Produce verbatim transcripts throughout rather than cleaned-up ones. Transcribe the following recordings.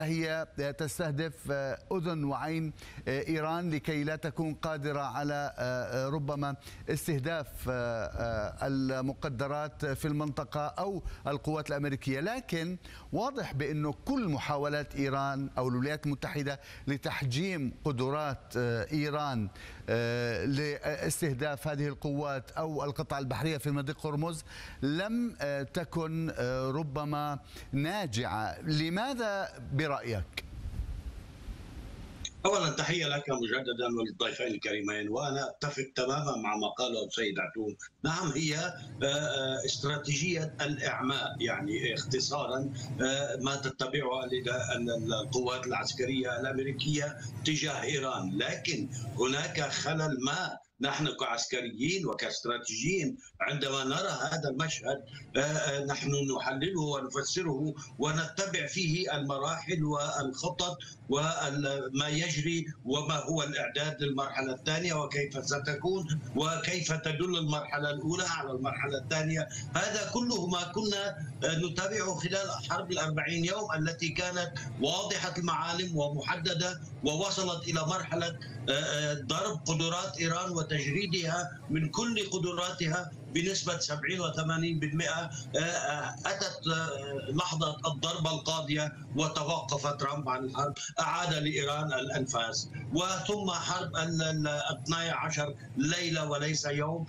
هي تستهدف أذن وعين إيران لكي لا تكون قادرة على ربما استهداف المقدرات في المنطقة أو القوات الأمريكية. لكن واضح بأنه كل محاولات إيران أو الولايات المتحدة لتحجيم قدرات إيران لاستهداف هذه القوات أو القطع البحرية في مضيق هرمز لم تكن ربما ناجعة. لماذا برأيك؟ أولا تحية لك مجددا وللضيفين الكريمين، وأنا أتفق تماما مع ما قاله السيد عتوم. نعم، هي استراتيجية الإعماء، يعني اختصارا ما تتبعها القوات العسكرية الأمريكية تجاه إيران. لكن هناك خلل ما نحن كعسكريين وكاستراتيجيين عندما نرى هذا المشهد نحن نحلله ونفسره ونتبع فيه المراحل والخطط وما يجري وما هو الإعداد للمرحلة الثانية وكيف ستكون وكيف تدل المرحلة الأولى على المرحلة الثانية. هذا كله ما كنا نتابعه خلال حرب الأربعين يوم التي كانت واضحة المعالم ومحددة ووصلت إلى مرحلة ضرب قدرات إيران وتجريدها من كل قدراتها بنسبة سبعين وثمانين بالمئة. أتت لحظة الضربة القاضية وتوقف ترامب عن الحرب، أعاد لإيران الأنفاس، وثم حرب الاثني عشر ليلة وليس يوم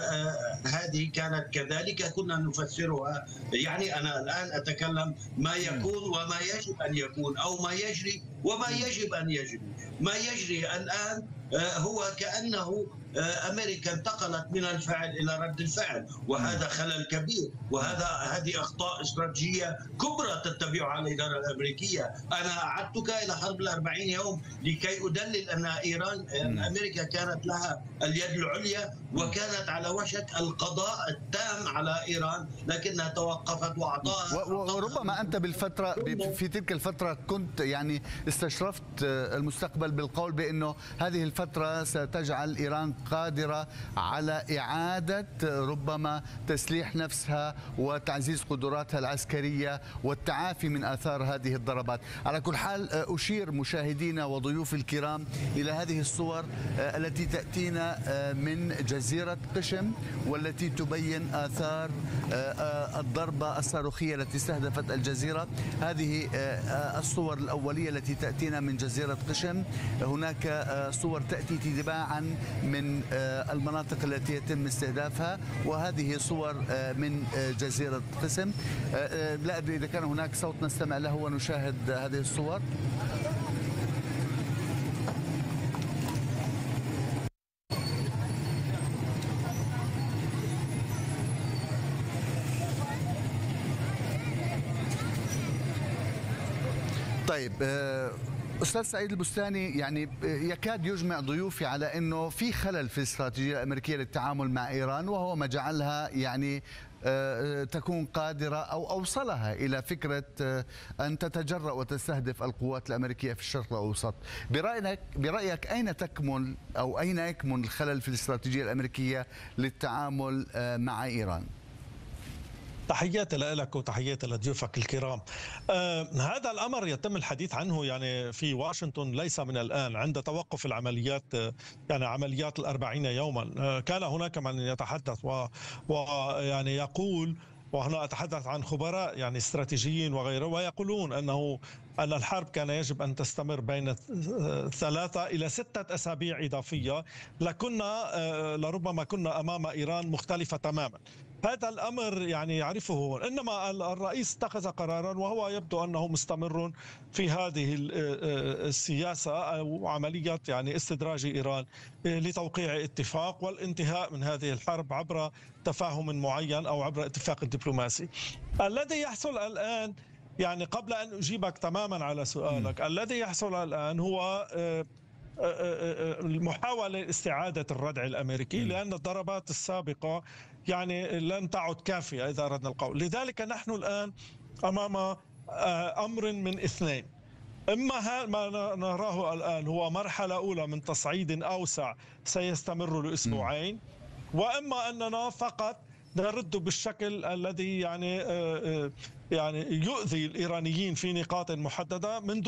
هذه كانت كذلك كنا نفسرها. يعني أنا الآن أتكلم ما يكون وما يجب أن يكون أو ما يجري وما يجب أن يجري. ما يجري الآن هو كأنه أمريكا انتقلت من الفعل إلى رد الفعل، وهذا خلل كبير، وهذا هذه أخطاء استراتيجية كبرى تتبعها الإدارة الأمريكية. أنا أعدتك إلى حرب الأربعين يوم لكي أدلل أن إيران أمريكا كانت لها اليد العليا وكانت على وشك القضاء التام على إيران، لكنها توقفت وأعطاها. وربما أنت بالفترة في تلك الفترة كنت يعني استشرفت المستقبل بالقول بأنه هذه الفترة ستجعل إيران قادرة على إعادة ربما تسليح نفسها وتعزيز قدراتها العسكرية والتعافي من آثار هذه الضربات. على كل حال أشير مشاهدينا وضيوف الكرام إلى هذه الصور التي تأتينا من جزيرة قشم والتي تبين آثار الضربة الصاروخية التي استهدفت الجزيرة. هذه الصور الأولية التي تأتينا من جزيرة قشم. هناك صور تأتي تباعا من المناطق التي يتم استهدافها، وهذه صور من جزيرة قسم. لا أدري إذا كان هناك صوت نستمع له ونشاهد هذه الصور. طيب أستاذ سعيد البستاني، يعني يكاد يجمع ضيوفي على أنه في خلل في الاستراتيجية الأمريكية للتعامل مع إيران، وهو ما جعلها يعني تكون قادرة أو أوصلها إلى فكرة أن تتجرأ وتستهدف القوات الأمريكية في الشرق الأوسط. برأيك برأيك أين تكمن أو أين يكمن الخلل في الاستراتيجية الأمريكية للتعامل مع إيران؟ تحياتي لك وتحياتي لضيوفك الكرام. آه هذا الأمر يتم الحديث عنه يعني في واشنطن ليس من الآن، عند توقف العمليات يعني عمليات الأربعين يوما. آه كان هناك من يتحدث ويعني يقول، وهنا أتحدث عن خبراء يعني استراتيجيين وغيره، ويقولون أنه أن الحرب كان يجب أن تستمر بين ثلاثة إلى ستة أسابيع إضافية، لكنا لربما كنا أمام إيران مختلفة تماما. هذا الأمر يعني يعرفه، إنما الرئيس اتخذ قرارا وهو يبدو أنه مستمر في هذه السياسة أو عملية يعني استدراج إيران لتوقيع اتفاق والانتهاء من هذه الحرب عبر تفاهم معين أو عبر اتفاق دبلوماسي. الذي يحصل الآن، يعني قبل أن أجيبك تماما على سؤالك، م. الذي يحصل الآن هو المحاولة لاستعادة الردع الأمريكي، م. لأن الضربات السابقة يعني لن تعد كافية إذا أردنا القول. لذلك نحن الآن أمام أمر من اثنين: إما ما نراه الآن هو مرحلة أولى من تصعيد أوسع سيستمر لأسبوعين، وإما أننا فقط نرد بالشكل الذي يعني يعني يؤذي الإيرانيين في نقاط محددة من